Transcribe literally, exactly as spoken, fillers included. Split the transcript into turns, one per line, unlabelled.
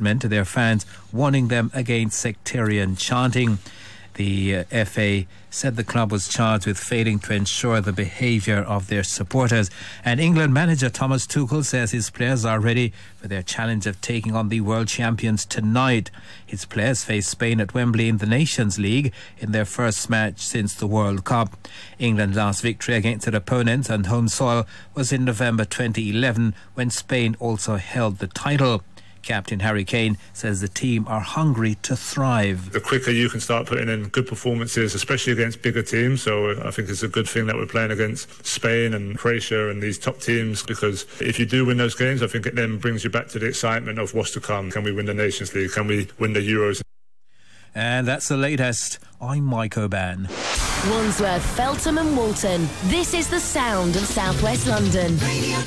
statement to their fans, warning them against sectarian chanting. The uh, F A said the club was charged with failing to ensure the behaviour of their supporters. And England manager Thomas Tuchel says his players are ready for their challenge of taking on the world champions tonight. His players face Spain at Wembley in the Nations League in their first match since the World Cup. England's last victory against their opponents on home soil was in November twenty eleven, when Spain also held the title. Captain Harry Kane says the team are hungry to thrive.
The quicker you can start putting in good performances, especially against bigger teams, so I think it's a good thing that we're playing against Spain and Croatia and these top teams, because if you do win those games, I think it then brings you back to the excitement of what's to come. Can we win the Nations League? Can we win the Euros?
And that's the latest. I'm Mike O'Ban.
Wandsworth, Feltham and Walton. This is the sound of South West London.